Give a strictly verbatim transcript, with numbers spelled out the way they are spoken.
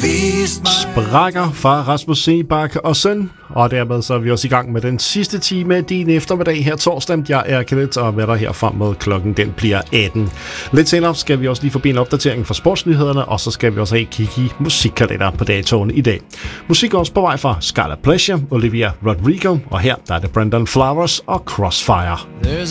Sprækker fra Rasmus Seebach og søn. Og dermed så er vi også i gang med den sidste time af din eftermiddag her torsdag. Jeg er Kenneth, og med dig her frem med klokken den bliver atten. Lidt senere skal vi også lige forbi en opdatering fra sportsnyhederne, og så skal vi også have kigge i musikkalender på datoen i dag. Musik er også på vej fra Scarlet Pleasure, Olivia Rodrigo, og her der er det Brandon Flowers og Crossfire. There's